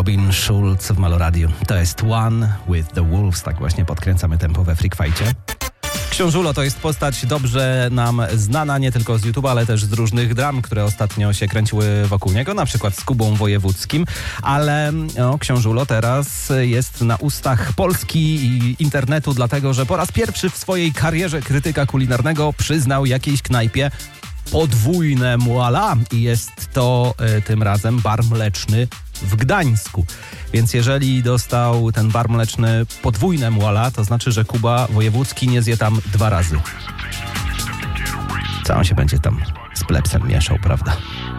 Robin Schulz w Maloradiu. To jest One with the Wolves, tak właśnie podkręcamy tempo we Freak Fightie. Książulo to jest postać dobrze nam znana nie tylko z YouTube'a, ale też z różnych dram, które ostatnio się kręciły wokół niego, na przykład z Kubą Wojewódzkim, ale Książulo teraz jest na ustach Polski i internetu, dlatego że po raz pierwszy w swojej karierze krytyka kulinarnego przyznał jakiejś knajpie podwójne muala i jest to tym razem bar mleczny w Gdańsku. Więc jeżeli dostał ten bar mleczny podwójne muala, to znaczy, że Kuba Wojewódzki nie zje tam 2 razy. Co on się będzie tam z plebsem mieszał, prawda?